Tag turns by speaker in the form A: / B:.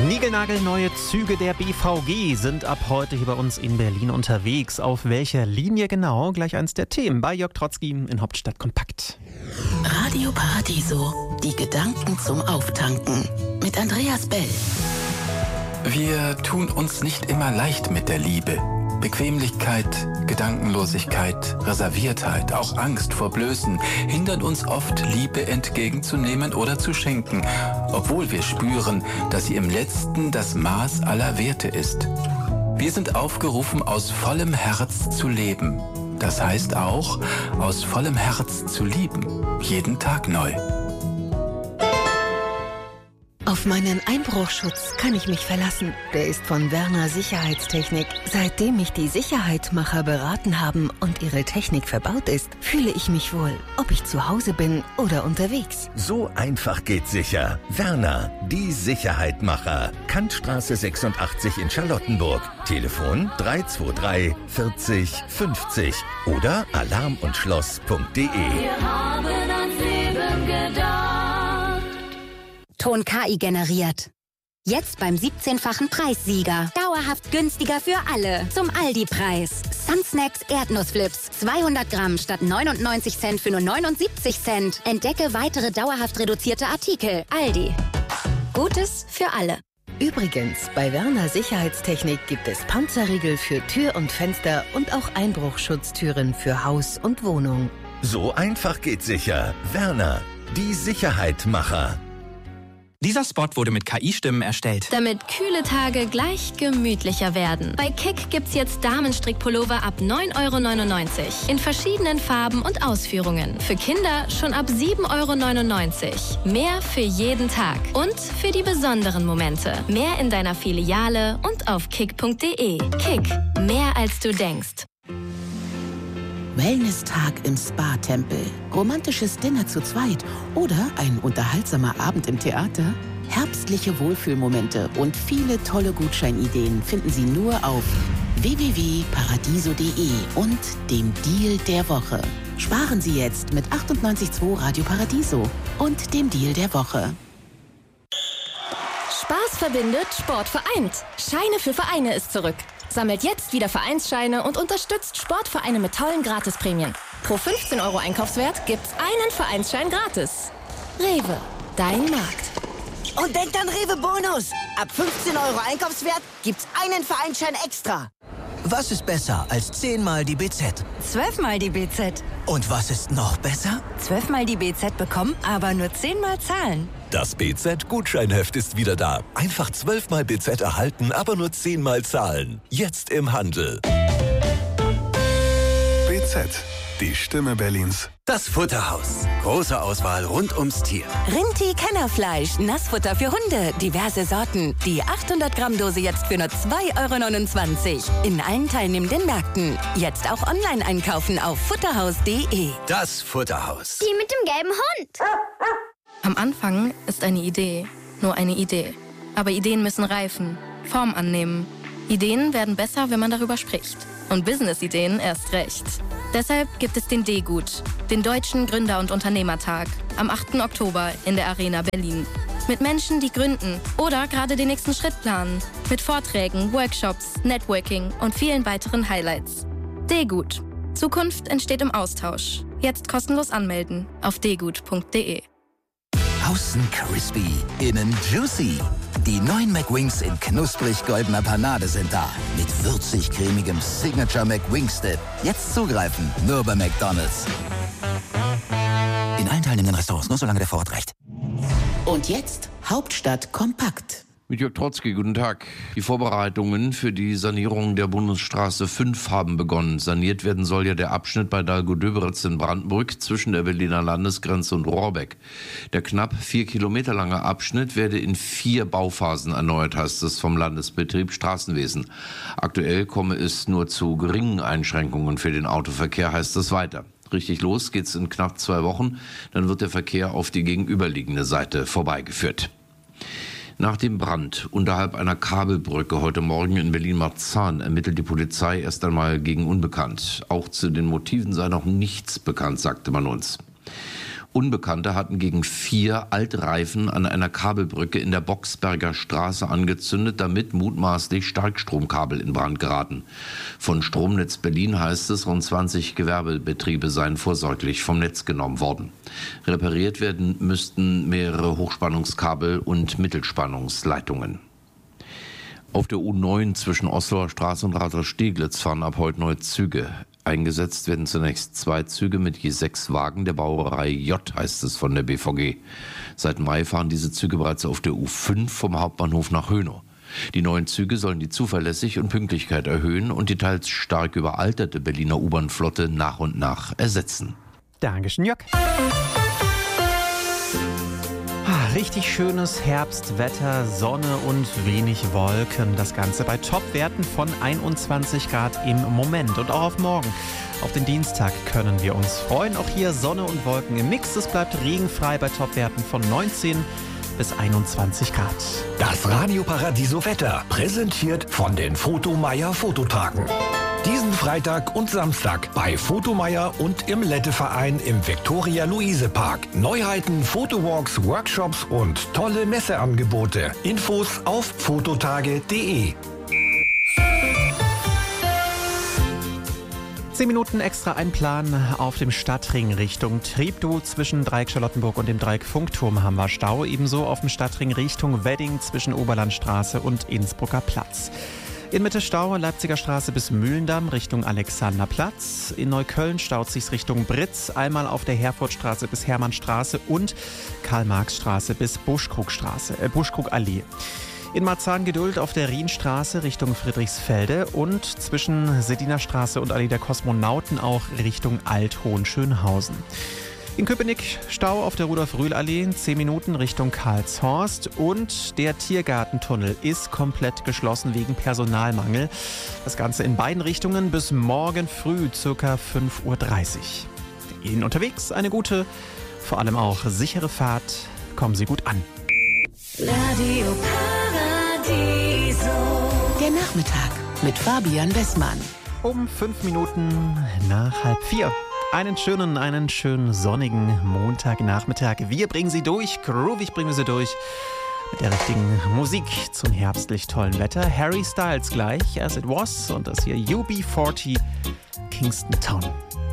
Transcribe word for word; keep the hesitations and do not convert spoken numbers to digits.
A: Niegelnagelneue Züge der B V G sind ab heute hier bei uns in Berlin unterwegs. Auf welcher Linie genau? Gleich eins der Themen bei Jörg Trotzki in Hauptstadt Kompakt.
B: Radio Paradiso, die Gedanken zum Auftanken mit Andreas Bell.
C: Wir tun uns nicht immer leicht mit der Liebe. Bequemlichkeit, Gedankenlosigkeit, Reserviertheit, auch Angst vor Blößen hindern uns oft, Liebe entgegenzunehmen oder zu schenken, obwohl wir spüren, dass sie im Letzten das Maß aller Werte ist. Wir sind aufgerufen, aus vollem Herz zu leben. Das heißt auch, aus vollem Herz zu lieben. Jeden Tag neu.
B: Auf meinen Einbruchschutz kann ich mich verlassen. Der ist von Werner Sicherheitstechnik. Seitdem mich die Sicherheitmacher beraten haben und ihre Technik verbaut ist, fühle ich mich wohl, ob ich zu Hause bin oder unterwegs.
D: So einfach geht sicher. Werner, die Sicherheitmacher. Kantstraße sechsundachtzig in Charlottenburg. Telefon drei zwei drei vierzig fünfzig oder alarm und schloss punkt de.
E: Wir haben ans Leben gedacht.
F: Ton K I generiert. Jetzt beim siebzehnfachen Preissieger. Dauerhaft günstiger für alle. Zum Aldi-Preis. Sunsnacks Erdnussflips. zweihundert Gramm statt neunundneunzig Cent für nur neunundsiebzig Cent. Entdecke weitere dauerhaft reduzierte Artikel. Aldi. Gutes für alle.
B: Übrigens, bei Werner Sicherheitstechnik gibt es Panzerriegel für Tür und Fenster und auch Einbruchschutztüren für Haus und Wohnung.
D: So einfach geht sicher. Werner, die Sicherheitmacher.
G: Dieser Spot wurde mit K I-Stimmen erstellt.
H: Damit kühle Tage gleich gemütlicher werden. Bei Kick gibt's jetzt Damenstrickpullover ab neun Euro neunundneunzig. In verschiedenen Farben und Ausführungen. Für Kinder schon ab sieben Euro neunundneunzig. Mehr für jeden Tag. Und für die besonderen Momente. Mehr in deiner Filiale und auf kick punkt de. Kick. Mehr als du denkst.
B: Wellness-Tag im Spa-Tempel, romantisches Dinner zu zweit oder ein unterhaltsamer Abend im Theater? Herbstliche Wohlfühlmomente und viele tolle Gutscheinideen finden Sie nur auf w w w punkt paradiso punkt de und dem Deal der Woche. Sparen Sie jetzt mit achtundneunzig Komma zwei Radio Paradiso und dem Deal der Woche.
I: Spaß verbindet, Sport vereint. Scheine für Vereine ist zurück. Sammelt jetzt wieder Vereinsscheine und unterstützt Sportvereine mit tollen Gratisprämien. Pro fünfzehn Euro Einkaufswert gibt's einen Vereinsschein gratis. Rewe, dein Markt.
J: Und denkt an Rewe Bonus. Ab fünfzehn Euro Einkaufswert gibt's einen Vereinsschein extra. Was ist besser als zehnmal die B Z?
K: Zwölfmal die B Z.
J: Und was ist noch besser?
K: Zwölfmal die B Z bekommen, aber nur zehnmal zahlen.
L: Das B Z-Gutscheinheft ist wieder da. Einfach zwölfmal B Z erhalten, aber nur zehnmal zahlen. Jetzt im Handel.
M: B Z, die Stimme Berlins.
N: Das Futterhaus. Große Auswahl rund ums Tier.
K: Rinti Kennerfleisch, Nassfutter für Hunde, diverse Sorten. Die achthundert Gramm Dose jetzt für nur zwei Euro neunundzwanzig. In allen teilnehmenden Märkten. Jetzt auch online einkaufen auf futterhaus punkt de.
N: Das Futterhaus.
O: Die mit dem gelben Hund.
H: Am Anfang ist eine Idee nur eine Idee. Aber Ideen müssen reifen, Form annehmen. Ideen werden besser, wenn man darüber spricht. Und Business-Ideen erst recht. Deshalb gibt es den D-Gut, den Deutschen Gründer- und Unternehmertag, am achten Oktober in der Arena Berlin. Mit Menschen, die gründen oder gerade den nächsten Schritt planen. Mit Vorträgen, Workshops, Networking und vielen weiteren Highlights. D-Gut. Zukunft entsteht im Austausch. Jetzt kostenlos anmelden auf d gut punkt de.
P: Außen crispy, innen juicy. Die neuen McWings in knusprig goldener Panade sind da. Mit würzig-cremigem Signature McWings Dip. Jetzt zugreifen, nur bei McDonald's. In allen teilnehmenden Restaurants, nur solange der Vorrat reicht.
B: Und jetzt Hauptstadt kompakt.
Q: Mit Jörg Trotzki, guten Tag. Die Vorbereitungen für die Sanierung der Bundesstraße fünf haben begonnen. Saniert werden soll ja der Abschnitt bei Dahlgow-Döberitz in Brandenburg zwischen der Berliner Landesgrenze und Rohrbeck. Der knapp vier Kilometer lange Abschnitt werde in vier Bauphasen erneuert, heißt es vom Landesbetrieb Straßenwesen. Aktuell komme es nur zu geringen Einschränkungen für den Autoverkehr, heißt es weiter. Richtig los geht's in knapp zwei Wochen. Dann wird der Verkehr auf die gegenüberliegende Seite vorbeigeführt. Nach dem Brand unterhalb einer Kabelbrücke heute Morgen in Berlin-Marzahn ermittelt die Polizei erst einmal gegen Unbekannt. Auch zu den Motiven sei noch nichts bekannt, sagte man uns. Unbekannte hatten gegen vier Altreifen an einer Kabelbrücke in der Boxberger Straße angezündet, damit mutmaßlich Starkstromkabel in Brand geraten. Von Stromnetz Berlin heißt es, rund zwanzig Gewerbebetriebe seien vorsorglich vom Netz genommen worden. Repariert werden müssten mehrere Hochspannungskabel und Mittelspannungsleitungen. Auf der U neun zwischen Osloer Straße und Rathaus-Steglitz fahren ab heute neue Züge. Eingesetzt werden zunächst zwei Züge mit je sechs Wagen der Baureihe J, heißt es von der B V G. Seit Mai fahren diese Züge bereits auf der U fünf vom Hauptbahnhof nach Hönow. Die neuen Züge sollen die Zuverlässigkeit und Pünktlichkeit erhöhen und die teils stark überalterte Berliner U-Bahn-Flotte nach und nach ersetzen.
A: Dankeschön, Jörg. Ah, richtig schönes Herbstwetter, Sonne und wenig Wolken. Das Ganze bei Topwerten von einundzwanzig Grad im Moment. Und auch auf morgen, auf den Dienstag, können wir uns freuen. Auch hier Sonne und Wolken im Mix. Es bleibt regenfrei bei Topwerten von neunzehn bis einundzwanzig Grad.
O: Das Radio Paradiso Wetter, präsentiert von den Photomeier Fototagen. Diesen Freitag und Samstag bei Photomeier und im Lette-Verein im Viktoria-Luise-Park. Neuheiten, Fotowalks, Workshops und tolle Messeangebote. Infos auf fototage punkt de.
A: Zehn Minuten extra einplanen auf dem Stadtring Richtung Treptow. Zwischen Dreieck Charlottenburg und dem Dreieck Funkturm haben wir Stau. Ebenso auf dem Stadtring Richtung Wedding zwischen Oberlandstraße und Innsbrucker Platz. In Mitte Stau, Leipziger Straße bis Mühlendamm Richtung Alexanderplatz. In Neukölln staut sich's Richtung Britz, einmal auf der Herfordstraße bis Hermannstraße und Karl-Marx-Straße bis Buschkrugstraße, äh, Buschkrugallee. In Marzahn Geduld auf der Rienstraße Richtung Friedrichsfelde und zwischen Sedinerstraße und Allee der Kosmonauten auch Richtung Alt-Hohenschönhausen. In Köpenick Stau auf der Rudolf-Rühl-Allee, zehn Minuten Richtung Karlshorst und der Tiergartentunnel ist komplett geschlossen wegen Personalmangel. Das Ganze in beiden Richtungen bis morgen früh ca. fünf Uhr dreißig. Ihnen unterwegs eine gute, vor allem auch sichere Fahrt. Kommen Sie gut an.
E: Radio Paradiso.
B: Der Nachmittag mit Fabian Wessmann.
A: Um fünf Minuten nach halb vier. Einen schönen, einen schönen sonnigen Montagnachmittag. Wir bringen Sie durch, groovig bringen wir Sie durch mit der richtigen Musik zum herbstlich tollen Wetter. Harry Styles gleich, As It Was und das hier U B vierzig, Kingston Town.